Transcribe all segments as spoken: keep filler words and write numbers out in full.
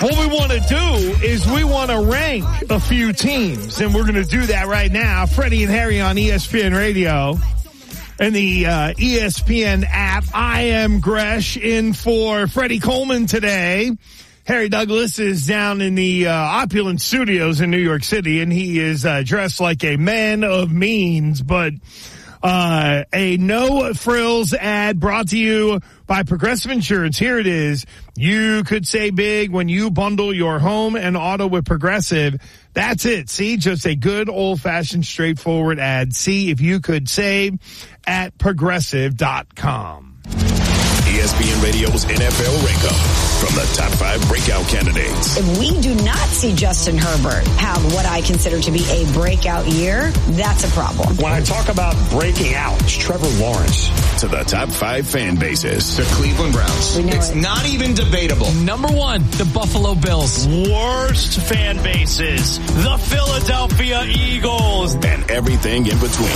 What we want to do is we want to rank a few teams, and we're going to do that right now. Freddie and Harry on E S P N Radio and the uh, E S P N app. I am Gresh in for Freddie Coleman today. Harry Douglas is down in the uh, opulent studios in New York City, and he is uh, dressed like a man of means, but uh a no frills ad brought to you by Progressive Insurance. Here it is. You could say big when you bundle your home and auto with Progressive. That's it. See, just a good old-fashioned straightforward ad. See if you could save at progressive dot com. E S P N Radio's N F L Rankup from the top five breakout candidates. If we do not see Justin Herbert have what I consider to be a breakout year, that's a problem. When I talk about breaking out, it's Trevor Lawrence. To the top five fan bases. The Cleveland Browns. It's it. not even debatable. Number one, the Buffalo Bills. Worst fan bases, the Philadelphia Eagles. And everything in between.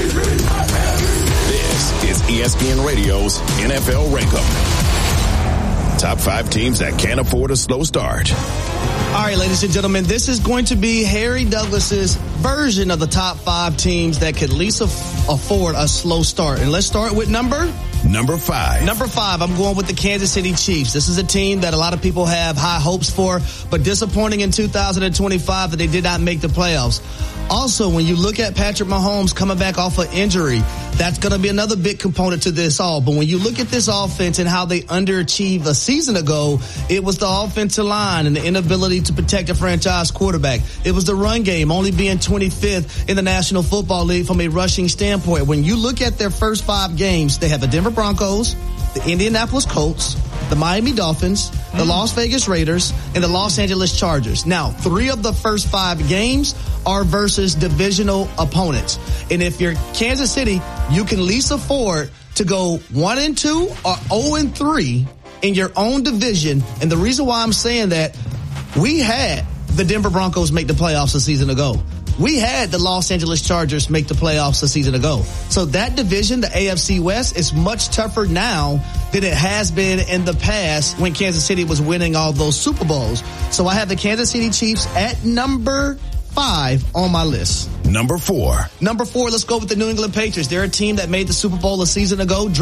This is E S P N Radio's N F L Rankup. Top five teams that can't afford a slow start. All right, ladies and gentlemen, this is going to be Harry Douglas's version of the top five teams that could at least af- afford a slow start. And let's start with number... Number five. Number five, I'm going with the Kansas City Chiefs. This is a team that a lot of people have high hopes for, but disappointing in two thousand twenty-five that they did not make the playoffs. Also, when you look at Patrick Mahomes coming back off an injury, that's going to be another big component to this all. But when you look at this offense and how they underachieved a season ago, it was the offensive line and the inability to protect a franchise quarterback. It was the run game only being twenty-fifth in the National Football League from a rushing standpoint. When you look at their first five games, they have the Denver Broncos, the Indianapolis Colts, the Miami Dolphins, the Las Vegas Raiders, and the Los Angeles Chargers. Now, three of the first five games are versus divisional opponents. And if you're Kansas City, you can at least afford to go one and two or oh and three in your own division. And the reason why I'm saying that, we had the Denver Broncos make the playoffs a season ago. We had the Los Angeles Chargers make the playoffs a season ago. So that division, the A F C West, is much tougher now than it has been in the past when Kansas City was winning all those Super Bowls. So I have the Kansas City Chiefs at number five on my list. Number four. Number four, let's go with the New England Patriots. They're a team that made the Super Bowl a season ago.